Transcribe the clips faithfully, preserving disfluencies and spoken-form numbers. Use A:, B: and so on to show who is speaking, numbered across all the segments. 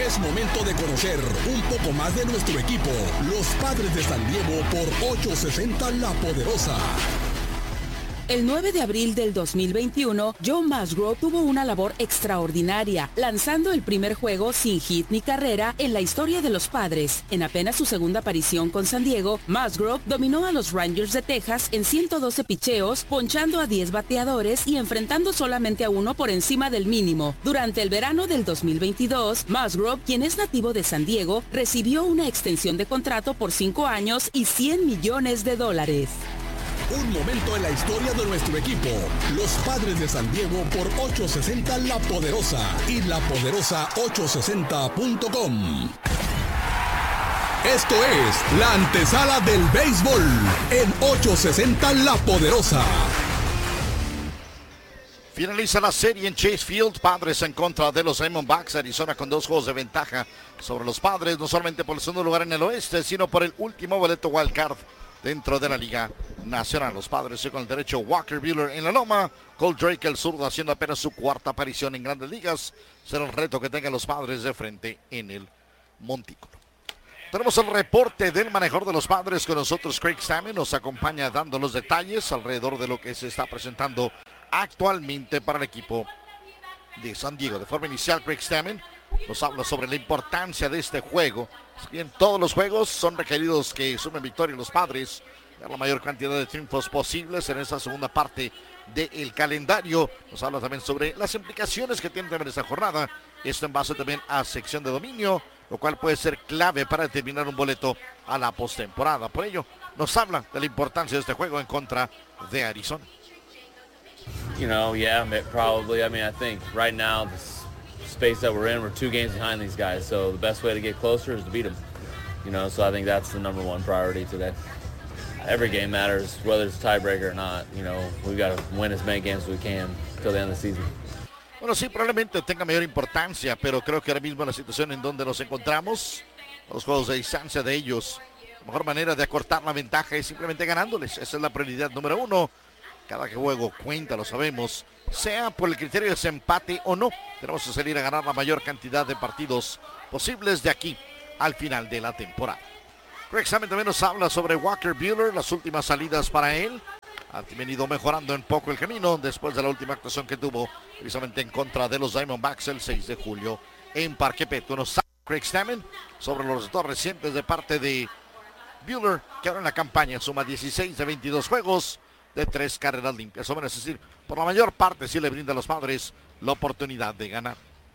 A: Es momento de conocer un poco más de nuestro equipo, los Padres de San Diego por ochocientos sesenta La Poderosa.
B: El nueve de abril del dos mil veintiuno, Joe Musgrove tuvo una labor extraordinaria, lanzando el primer juego sin hit ni carrera en la historia de los Padres. En apenas su segunda aparición con San Diego, Musgrove dominó a los Rangers de Texas en ciento doce picheos, ponchando a diez bateadores y enfrentando solamente a uno por encima del mínimo. Durante el verano del dos mil veintidós, Musgrove, quien es nativo de San Diego, recibió una extensión de contrato por cinco años y cien millones de dólares.
A: Un momento en la historia de nuestro equipo, los Padres de San Diego por ochocientos sesenta La Poderosa y la poderosa ochocientos sesenta punto com. Esto es la antesala del béisbol en ochocientos sesenta La Poderosa.
C: Finaliza la serie en Chase Field, Padres en contra de los Diamondbacks, Arizona con dos juegos de ventaja sobre los Padres, no solamente por el segundo lugar en el oeste, sino por el último boleto wild card dentro de la Liga Nacional. Los Padres con el derecho Walker Buehler en la loma, Cole Drake el zurdo haciendo apenas su cuarta aparición en Grandes Ligas. Será el reto que tengan los Padres de frente en el montículo. Tenemos el reporte del manejador de los Padres con nosotros, Craig Stammen, nos acompaña dando los detalles alrededor de lo que se está presentando actualmente para el equipo de San Diego. De forma inicial, Craig Stammen nos habla sobre la importancia de este juego. Si bien todos los juegos son requeridos que sumen victoria los Padres, la mayor cantidad de triunfos posibles en esa segunda parte del calendario. Nos habla también sobre las implicaciones que tiene también esta jornada. Esto en base también a sección de dominio, lo cual puede ser clave para determinar un boleto a la postemporada. Por ello, nos habla de la importancia de este juego en contra de Arizona.
D: You know, yeah, probably. I mean, I think right now, the space that we're in, we're two games behind these guys. So the best way to get closer is to beat them. You know, so I think that's the number one priority today. Every game matters, whether it's a tiebreaker or not. You know, we've got to win as many games as we can till the end of the season.
C: Bueno, sí, probablemente tenga mayor importancia, pero creo que ahora mismo la situación en donde nos encontramos, los juegos de distancia de ellos, la mejor manera de acortar la ventaja es simplemente ganándoles. Esa es la prioridad número uno. Cada juego cuenta, lo sabemos, sea por el criterio de desempate o no. Tenemos que salir a ganar la mayor cantidad de partidos posibles de aquí al final de la temporada. Craig Stammen también nos habla sobre Walker Buehler, las últimas salidas para él. Ha venido mejorando un poco el camino después de la última actuación que tuvo precisamente en contra de los Diamondbacks el seis de julio en Parque Petco. Nos habla Craig Stammen sobre los resultados recientes de parte de Buehler, que ahora en la campaña suma dieciséis de veintidós juegos de tres carreras limpias. O menos, es decir, por la mayor parte sí le brinda a los Padres la oportunidad de ganar.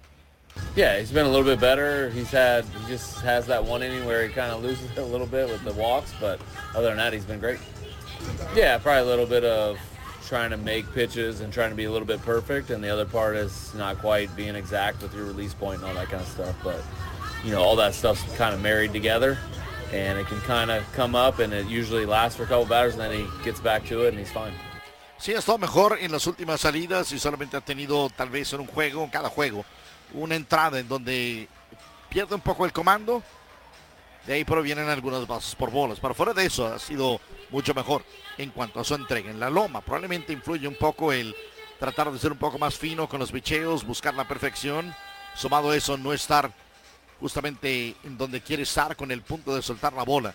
D: Yeah, he's been a little bit better. He's had, he just has that one inning where he kind of loses it a little bit with the walks, but other than that, he's been great. Yeah, probably a little bit of trying to make pitches and trying to be a little bit perfect, and the other part is not quite being exact with your release point and all that kind of stuff. But, you know, all that stuff's kind of married together, and it can kind of come up, and it usually lasts for a couple batters, and then he gets back to it, and he's fine.
C: Sí, ha estado mejor en las últimas salidas y solamente ha tenido tal vez en un juego, en cada juego, una entrada en donde pierde un poco el comando. De ahí provienen algunas bases por bolas. Pero fuera de eso ha sido mucho mejor en cuanto a su entrega en la loma. Probablemente influye un poco el tratar de ser un poco más fino con los bicheos, buscar la perfección. Sumado a eso, no estar justamente en donde quiere estar con el punto de soltar la bola.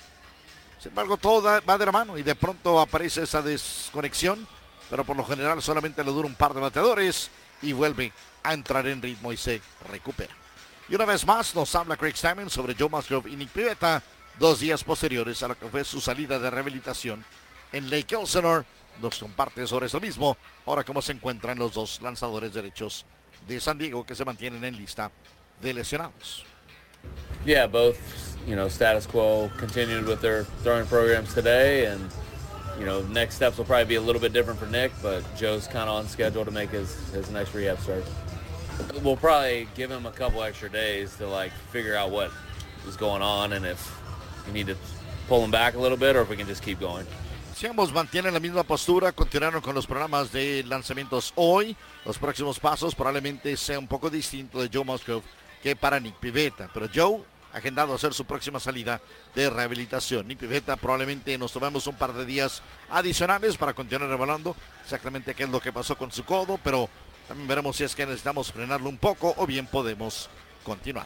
C: Sin embargo, todo va de la mano y de pronto aparece esa desconexión. Pero por lo general solamente le dura un par de bateadores y vuelve a entrar en ritmo y se recupera. Y una vez más nos habla Craig Stammen sobre Joe Musgrove y Nick Pivetta, dos días posteriores a lo que fue su salida de rehabilitación en Lake Elsinore. Nos comparte sobre eso mismo, ahora cómo se encuentran los dos lanzadores derechos de San Diego que se mantienen en lista de lesionados.
D: Yeah, both, you know, status quo, continued with their throwing programs today, and, you know, next steps will probably be a little bit different for Nick, but Joe's kind of on schedule to make his, his next rehab start. We'll probably give him a couple extra days to like figure out what is going on and if you need to pull him back a little bit or if we can just keep going.
C: Si ambos mantienen la misma postura, continuaron con los programas de lanzamientos hoy. Los próximos pasos probablemente sea un poco distinto de Joe Musgrove que para Nick Pivetta, pero Joe ha agendado hacer su próxima salida de rehabilitación. Nick Pivetta probablemente nos tomemos un par de días adicionales para continuar evaluando exactamente qué es lo que pasó con su codo, pero también veremos si es que necesitamos frenarlo un poco o bien podemos continuar.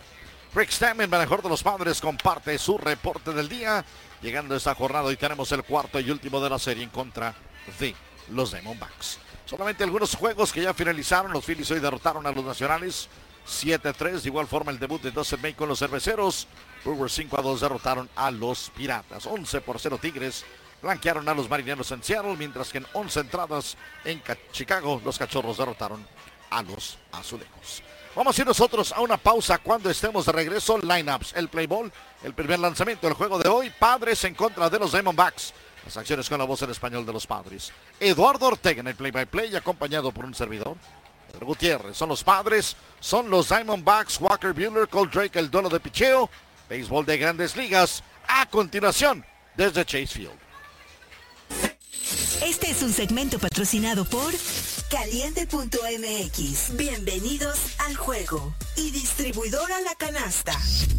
C: Rick Stammen, mejor de los Padres, comparte su reporte del día. Llegando a esta jornada, hoy tenemos el cuarto y último de la serie en contra de los Diamondbacks. Solamente algunos juegos que ya finalizaron. Los Phillies hoy derrotaron a los Nacionales siete a tres. De igual forma el debut de Dustin May con los Cerveceros. Brewers cinco a dos derrotaron a los Piratas. once por cero Tigres blanquearon a los Marineros en Seattle. Mientras que en once entradas en Chicago los Cachorros derrotaron a los Azulejos. Vamos a ir nosotros a una pausa. Cuando estemos de regreso, lineups, el play ball, el primer lanzamiento del juego de hoy. Padres en contra de los Diamondbacks. Las acciones con la voz en español de los Padres. Eduardo Ortega en el play by play, acompañado por un servidor, Pedro Gutiérrez. Son los Padres, son los Diamondbacks. Walker Buehler, Cole Drake, el duelo de picheo. Béisbol de Grandes Ligas. A continuación, desde Chase Field.
E: Este es un segmento patrocinado por Caliente punto M X. Bienvenidos al juego. Y distribuidora La Canasta.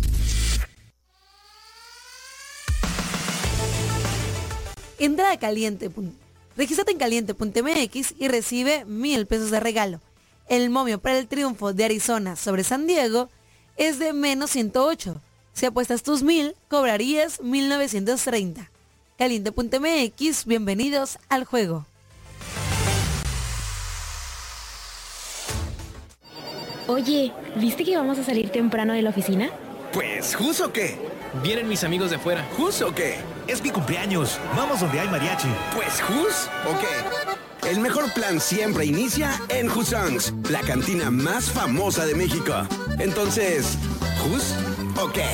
F: Entra a Caliente. Regístrate en Caliente punto M X y recibe mil pesos de regalo. El momio para el triunfo de Arizona sobre San Diego es de menos ciento ocho. Si apuestas tus mil, cobrarías mil novecientos treinta. Caliente punto M X, bienvenidos al juego.
G: Oye, ¿viste que vamos a salir temprano de la oficina?
H: Pues, ¿justo qué?
I: Vienen mis amigos de fuera.
H: ¿Justo qué?
J: Es mi cumpleaños. Vamos donde hay mariachi.
H: Pues, ¿jus o qué? El mejor plan siempre inicia en Husson's, la cantina más famosa de México. Entonces, ¿jus o qué?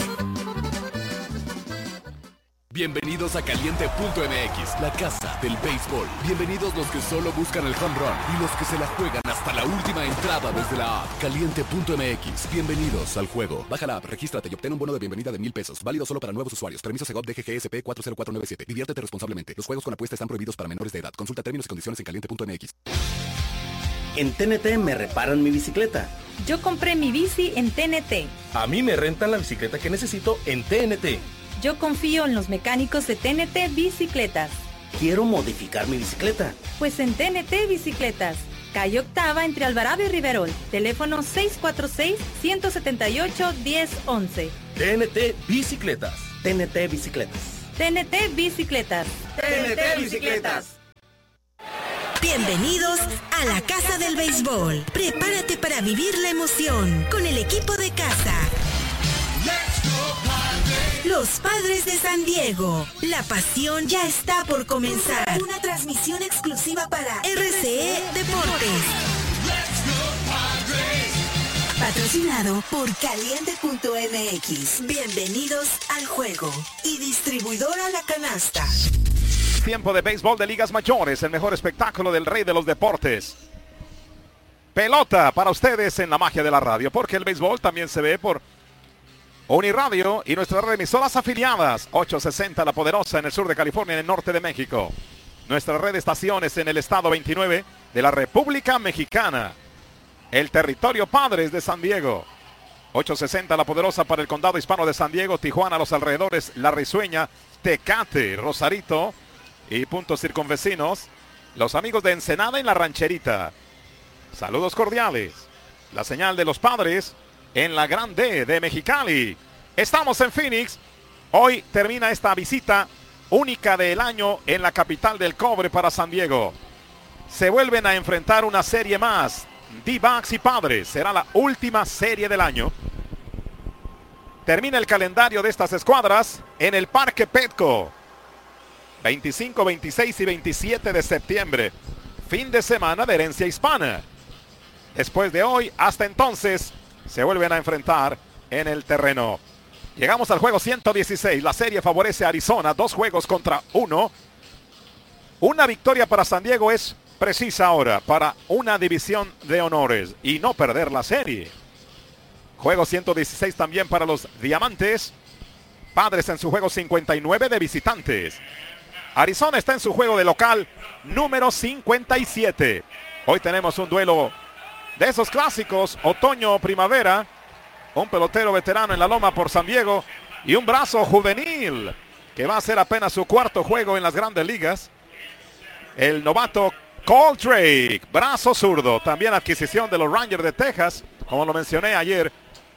A: Bienvenidos a Caliente punto M X, la casa del béisbol. Bienvenidos los que solo buscan el home run y los que se la juegan hasta la última entrada desde la app. Caliente punto M X, bienvenidos al juego. Baja la app, regístrate y obtén un bono de bienvenida de mil pesos. Válido solo para nuevos usuarios. Permiso Segov D G G S P cuatro cero cuatro nueve siete. Diviértete responsablemente. Los juegos con apuesta están prohibidos para menores de edad. Consulta términos y condiciones en Caliente punto M X.
K: En T N T me reparan mi bicicleta.
L: Yo compré mi bici en T N T.
M: A mí me rentan la bicicleta que necesito en T N T.
L: Yo confío en los mecánicos de T N T Bicicletas.
K: Quiero modificar mi bicicleta.
L: Pues en T N T Bicicletas. Calle Octava entre Alvarado y Riverol. Teléfono seis cuatro seis, uno siete ocho, uno cero uno uno.
M: T N T Bicicletas.
K: T N T Bicicletas.
L: T N T Bicicletas.
N: T N T Bicicletas.
E: Bienvenidos a la Casa del Béisbol. Prepárate para vivir la emoción con el equipo de casa. Los Padres de San Diego. La pasión ya está por comenzar. Una transmisión exclusiva para R C E Deportes. Patrocinado por Caliente punto M X. Bienvenidos al juego. Y distribuidora La Canasta.
O: Tiempo de béisbol de ligas mayores. El mejor espectáculo del rey de los deportes. Pelota para ustedes en la magia de la radio. Porque el béisbol también se ve por Uniradio y nuestras emisoras afiliadas. ochocientos sesenta La Poderosa en el sur de California, en el norte de México. Nuestra red de estaciones en el estado veintinueve de la República Mexicana. El territorio Padres de San Diego. ochocientos sesenta La Poderosa para el condado hispano de San Diego, Tijuana, los alrededores, La Risueña, Tecate, Rosarito y puntos circunvecinos. Los amigos de Ensenada y La Rancherita. Saludos cordiales. La señal de los Padres en la Gran D de Mexicali. Estamos en Phoenix. Hoy termina esta visita única del año en la capital del cobre para San Diego. Se vuelven a enfrentar una serie más. D-Backs y Padres. Será la última serie del año. Termina el calendario de estas escuadras en el Parque Petco. veinticinco, veintiséis y veintisiete de septiembre. Fin de semana de herencia hispana. Después de hoy, hasta entonces, se vuelven a enfrentar en el terreno. Llegamos al juego ciento dieciséis. La serie favorece a Arizona. Dos juegos contra uno. Una victoria para San Diego es precisa ahora para una división de honores y no perder la serie. Juego ciento dieciséis también para los Diamantes. Padres en su juego cincuenta y nueve de visitantes. Arizona está en su juego de local número cincuenta y siete. Hoy tenemos un duelo de esos clásicos, otoño o primavera. Un pelotero veterano en la loma por San Diego y un brazo juvenil que va a hacer apenas su cuarto juego en las grandes ligas. El novato Cole Drake, brazo zurdo, también adquisición de los Rangers de Texas, como lo mencioné ayer.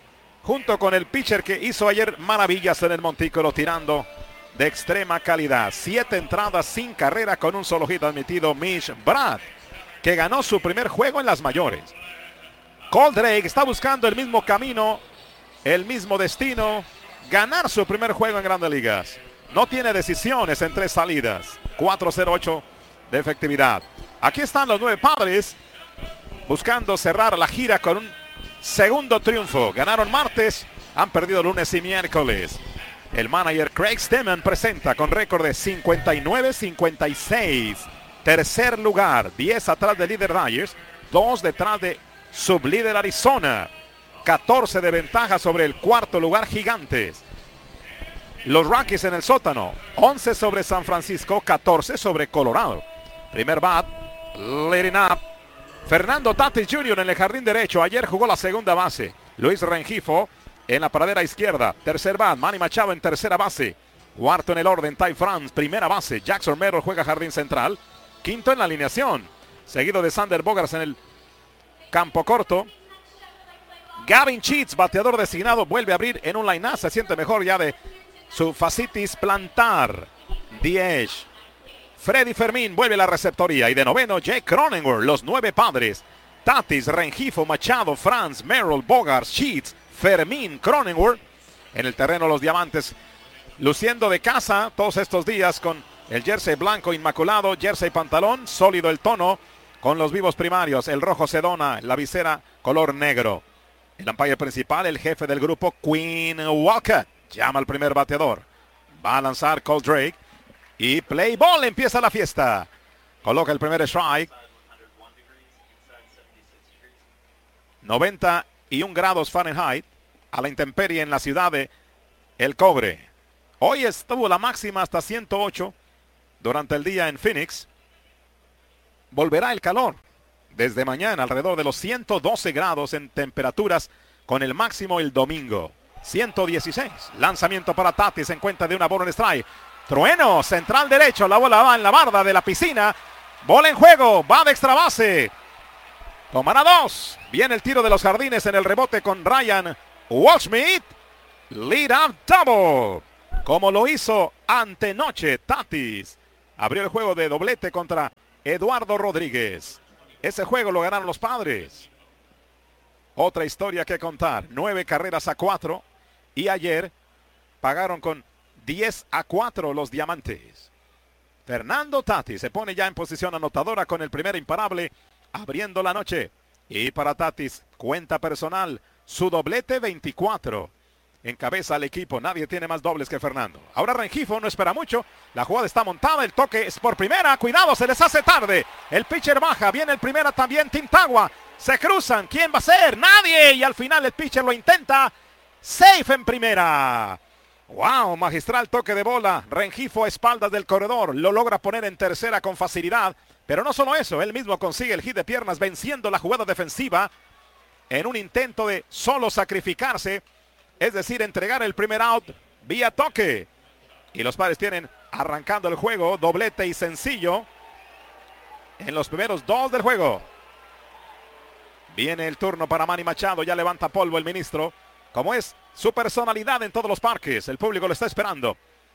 O: junto con el pitcher que hizo ayer maravillas en el montículo, tirando de extrema calidad. Siete entradas sin carrera con un solo hit admitido, Mitch Brad, que ganó su primer juego en las mayores. Cole Drake está buscando el mismo camino, el mismo destino, ganar su primer juego en Grandes Ligas. No tiene decisiones en tres salidas. cuatro cero ocho de efectividad. Aquí están los nueve Padres buscando cerrar la gira con un segundo triunfo. Ganaron martes, han perdido lunes y miércoles. El manager Craig Stemmen presenta con récord de cincuenta y nueve cincuenta y seis. Tercer lugar, diez atrás del líder Dodgers, dos detrás de sublíder Arizona. catorce de ventaja sobre el cuarto lugar Gigantes. Los Rockies en el sótano, once sobre San Francisco, catorce sobre Colorado. Primer bat, leading up. Fernando Tatis junior en el jardín derecho. Ayer jugó la segunda base. Luis Rengifo en la pradera izquierda. Tercer bat, Manny Machado en tercera base. Cuarto en el orden, Ty France, primera base. Jackson Merrill juega jardín central. Quinto en la alineación. Seguido de Sander Bogaerts en el campo corto. Gavin Sheets, bateador designado, vuelve a abrir en un line-up. Se siente mejor ya de su fascitis plantar. D H. Freddy Fermín vuelve a la receptoría. Y de noveno, Jake Cronenworth. Los nueve Padres. Tatis, Rengifo, Machado, France, Merrill, Bogaerts, Sheets, Fermín, Cronenworth. En el terreno los Diamantes luciendo de casa todos estos días con el jersey blanco inmaculado, jersey pantalón, sólido el tono, con los vivos primarios, el rojo sedona, la visera color negro. El umpire principal, el jefe del grupo, Quinn Walker, llama al primer bateador. Va a lanzar Cole Drake y play ball, empieza la fiesta. Coloca el primer strike. noventa y un grados Fahrenheit a la intemperie en la ciudad de El Cobre. Hoy estuvo la máxima hasta ciento ocho durante el día en Phoenix. Volverá el calor desde mañana alrededor de los ciento doce grados en temperaturas, con el máximo el domingo. ciento dieciséis. Lanzamiento para Tatis en cuenta de una bola en strike. Trueno, central derecho. La bola va en la barda de la piscina. Bola en juego. Va de extra base. Tomará dos. Viene el tiro de los Jardines en el rebote con Ryan Walschmidt. Lead up double. Como lo hizo antenoche Tatis. Abrió el juego de doblete contra Eduardo Rodríguez. Ese juego lo ganaron los Padres. Otra historia que contar. Nueve carreras a cuatro. Y ayer pagaron con diez a cuatro los Diamantes. Fernando Tatis se pone ya en posición anotadora con el primer imparable, abriendo la noche. Y para Tatis, cuenta personal, su doblete veinticuatro. Encabeza al equipo, nadie tiene más dobles que Fernando. Ahora Rengifo no espera mucho, la jugada está montada, el toque es por primera, cuidado, se les hace tarde. El pitcher baja, viene el primera también, Tintagua. Se cruzan, ¿quién va a ser? Nadie, y al final el pitcher lo intenta. Safe en primera. Wow, magistral toque de bola. Rengifo a espaldas del corredor, lo logra poner en tercera con facilidad. Pero no solo eso, él mismo consigue el hit de piernas venciendo la jugada defensiva en un intento de solo sacrificarse, es decir, entregar el primer out vía toque. Y los Padres tienen arrancando el juego, doblete y sencillo en los primeros dos del juego. Viene el turno para Manny Machado, ya levanta polvo el ministro, como es su personalidad en todos los parques. El público lo está esperando.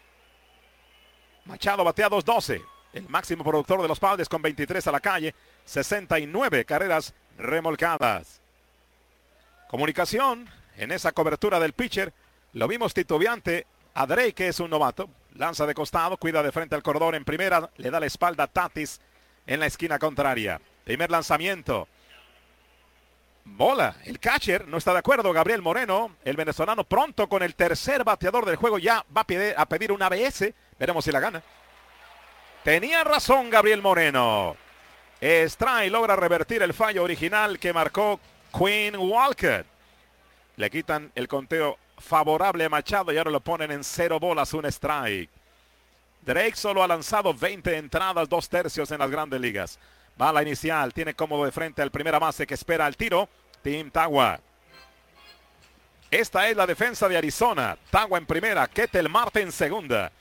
O: Machado batea dos doce. El máximo productor de los Padres con veintitrés a la calle, sesenta y nueve carreras remolcadas. Comunicación en esa cobertura del pitcher. Lo vimos titubeante a Drake, que es un novato. Lanza de costado, cuida de frente al corredor en primera. Le da la espalda a Tatis en la esquina contraria. Primer lanzamiento. Bola. El catcher no está de acuerdo. Gabriel Moreno, el venezolano, pronto con el tercer bateador del juego. Ya va a pedir, a pedir una A B S. Veremos si la gana. Tenía razón Gabriel Moreno. Stray logra revertir el fallo original que marcó Quinn Walker. Le quitan el conteo favorable a Machado y ahora lo ponen en cero bolas, un strike. Drake solo ha lanzado veinte entradas, dos tercios en las Grandes Ligas. Bala inicial, tiene cómodo de frente al primera base que espera el tiro, Tintagua. Esta es la defensa de Arizona. Tagua en primera, Ketel Marte en segunda.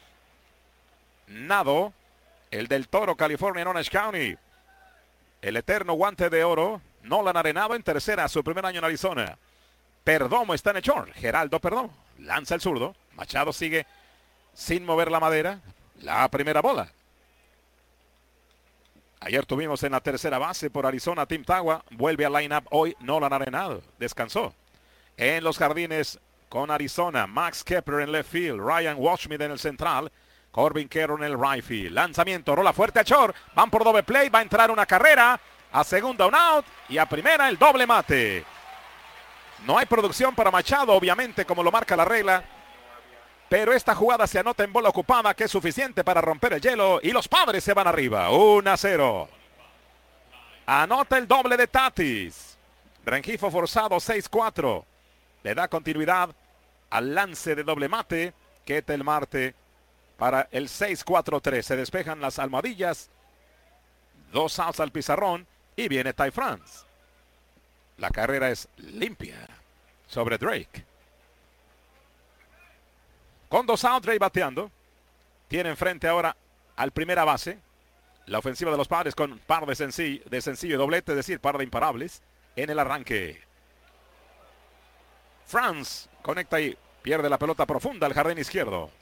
O: Nado, el del Toro, California, en Orange County. El eterno guante de oro, Nolan Arenado en tercera, su primer año en Arizona. Perdomo está en el short. Geraldo Perdomo lanza el zurdo. Machado sigue sin mover la madera. La primera bola. Ayer tuvimos en la tercera base por Arizona Tim Tagua. Vuelve al line-up hoy Nolan Arenado. Descansó. En los jardines con Arizona, Max Kepler en left field. Ryan Washmith en el central. Corbin Carroll en el right field. Lanzamiento, rola fuerte a short. Van por doble play. Va a entrar una carrera. A segunda un out. Y a primera el doble mate. No hay producción para Machado, obviamente, como lo marca la regla. Pero esta jugada se anota en bola ocupada, que es suficiente para romper el hielo. Y los Padres se van arriba. uno a cero. Anota el doble de Tatis. Rengifo forzado seis cuatro. Le da continuidad al lance de doble mate. Ketel Marte para el seis cuatro tres. Se despejan las almohadillas. Dos outs al pizarrón. Y viene Ty France. La carrera es limpia sobre Drake. Con dos outs, Drake bateando. Tiene enfrente ahora al primera base. La ofensiva de los Padres con par de sencillo, de sencillo y doblete, es decir, par de imparables en el arranque. France conecta y pierde la pelota profunda al jardín izquierdo.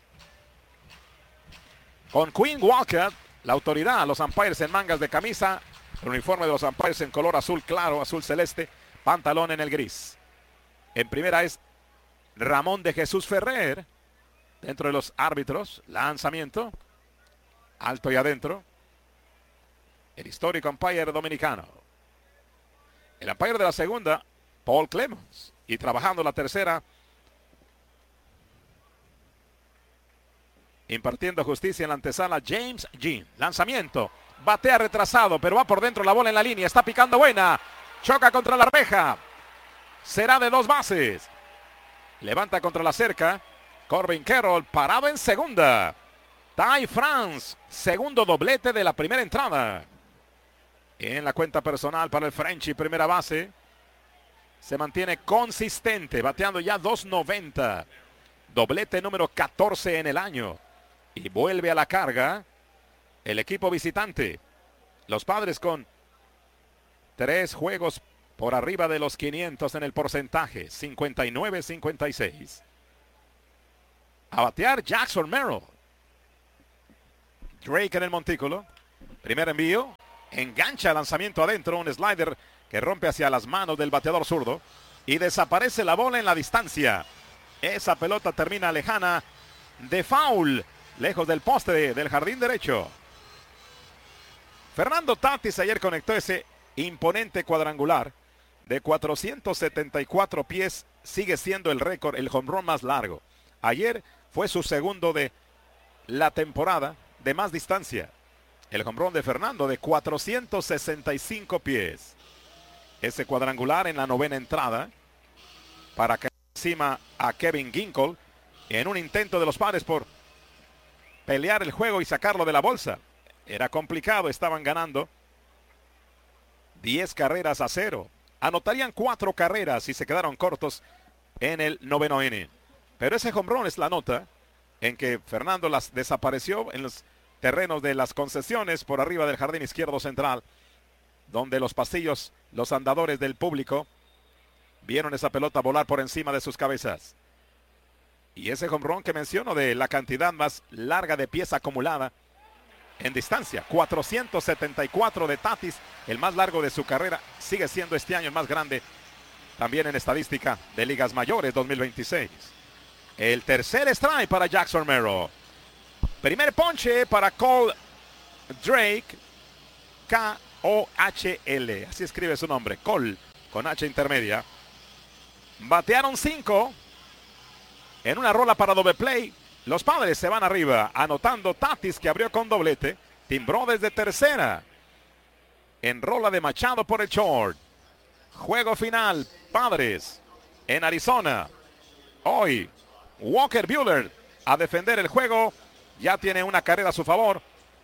O: Con Quinn Walker, la autoridad, los umpires en mangas de camisa. El uniforme de los umpires en color azul claro, azul celeste. Pantalón en el gris. En primera es Ramón de Jesús Ferrer. Dentro de los árbitros. Lanzamiento. Alto y adentro. El histórico umpire dominicano. El umpire de la segunda, Paul Clemens. Y trabajando la tercera, impartiendo justicia en la antesala, James Jean. Lanzamiento. Batea retrasado, pero va por dentro la bola en la línea. Está picando buena. Choca contra la reja. Será de dos bases. Levanta contra la cerca. Corbin Carroll parado en segunda. Ty France. Segundo doblete de la primera entrada. En la cuenta personal para el Frenchie, primera base. Se mantiene consistente. Bateando ya dos noventa. Doblete número catorce en el año. Y vuelve a la carga el equipo visitante. Los Padres con tres juegos por arriba de los quinientos en el porcentaje. cincuenta y nueve cincuenta y seis. A batear Jackson Merrill. Drake en el montículo. Primer envío. Engancha lanzamiento adentro. Un slider que rompe hacia las manos del bateador zurdo. Y desaparece la bola en la distancia. Esa pelota termina lejana de foul. Lejos del poste de, del jardín derecho. Fernando Tatis ayer conectó ese imponente cuadrangular de cuatrocientos setenta y cuatro pies. Sigue siendo el récord, el home run más largo. Ayer fue su segundo de la temporada de más distancia. El home run de Fernando de cuatrocientos sesenta y cinco pies. Ese cuadrangular en la novena entrada para que encima a Kevin Ginkel en un intento de los Padres por pelear el juego y sacarlo de la bolsa. Era complicado, estaban ganando diez carreras a cero. Anotarían cuatro carreras y se quedaron cortos en el noveno inning. Pero ese home run es la nota en que Fernando las desapareció en los terrenos de las concesiones por arriba del jardín izquierdo central, donde los pasillos, los andadores del público vieron esa pelota volar por encima de sus cabezas. Y ese home run que menciono de la cantidad más larga de pies acumulada en distancia, cuatrocientos setenta y cuatro de Tatis, el más largo de su carrera, sigue siendo este año el más grande también en estadística de ligas mayores dos mil veintiséis. El tercer strike para Jackson Merrill. Primer ponche para Cole Drake, K O H L, así escribe su nombre, Cole, con H intermedia. Batearon cinco en una rola para doble play. Los Padres se van arriba, anotando Tatis, que abrió con doblete. Timbró desde tercera. En rola de Machado por el short. Juego final, Padres en Arizona. Hoy, Walker Buehler a defender el juego. Ya tiene una carrera a su favor.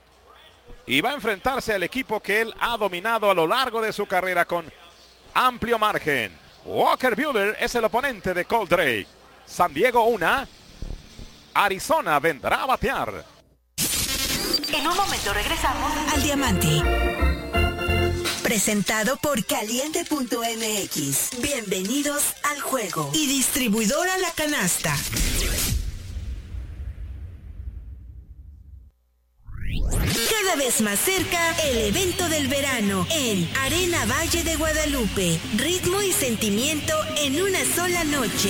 O: Y va a enfrentarse al equipo que él ha dominado a lo largo de su carrera con amplio margen. Walker Buehler es el oponente de Cole Drake. San Diego una. Arizona vendrá a batear.
E: En un momento regresamos al Diamante. Presentado por Caliente punto M X. Bienvenidos al juego. Y distribuidora La Canasta. Cada vez más cerca, el evento del verano en Arena Valle de Guadalupe. Ritmo y sentimiento en una sola noche.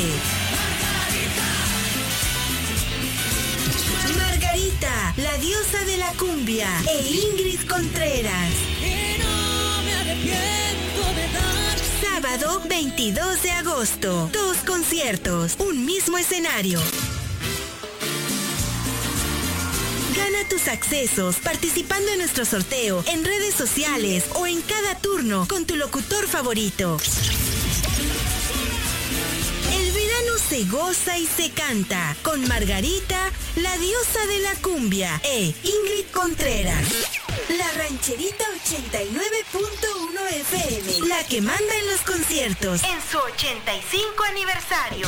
E: Margarita, la diosa de la cumbia, e Ingrid Contreras.
P: Y no me arrepiento de dar.
E: Sábado veintidós de agosto. Dos conciertos, un mismo escenario. Gana tus accesos participando en nuestro sorteo en redes sociales o en cada turno con tu locutor favorito. El verano se goza y se canta con Margarita, la diosa de la cumbia, e Ingrid Contreras. La Rancherita ochenta y nueve punto uno F M, la que manda en los conciertos en su ochenta y cinco aniversario.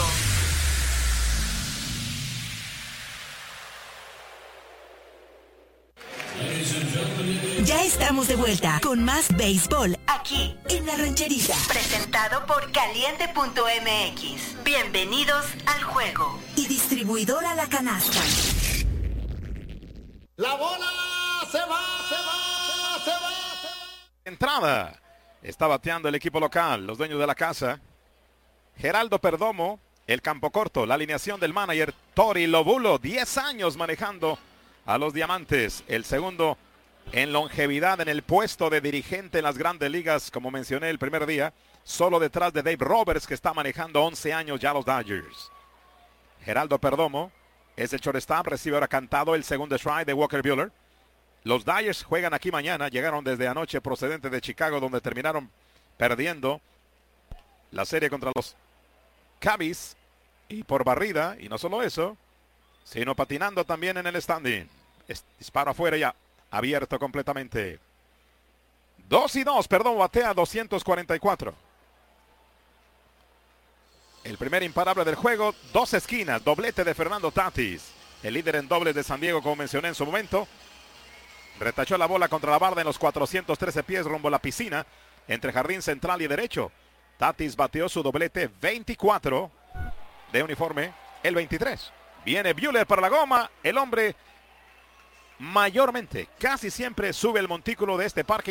E: Ya estamos de vuelta con más béisbol aquí en La Rancherita. Presentado por Caliente punto M X. Bienvenidos al juego. Y distribuidora La Canasta.
C: La bola se va, se va, se va, se va.
O: Entrada. Está bateando el equipo local, los dueños de la casa. Geraldo Perdomo, el campo corto, la alineación del manager Tori Lobulo, diez años manejando a los Diamantes. El segundo en longevidad en el puesto de dirigente en las grandes ligas, como mencioné el primer día, solo detrás de Dave Roberts, que está manejando once años ya los Dodgers. Geraldo Perdomo es el shortstop, recibe ahora cantado el segundo strike de Walker Buehler. Los Dodgers juegan aquí mañana, llegaron desde anoche procedentes de Chicago, donde terminaron perdiendo la serie contra los Cubs y por barrida, y no solo eso, sino patinando también en el standing. Es, disparo afuera ya, abierto completamente. Dos y dos, perdón, batea doscientos cuarenta y cuatro. El primer imparable del juego, dos esquinas, doblete de Fernando Tatis, el líder en dobles de San Diego, como mencioné en su momento. Retachó la bola contra la barda en los cuatrocientos trece pies rumbo a la piscina, entre jardín central y derecho. Tatis bateó su doblete veinticuatro de uniforme, el veintitrés. Viene Buehler para la goma, el hombre mayormente, casi siempre sube el montículo de este parque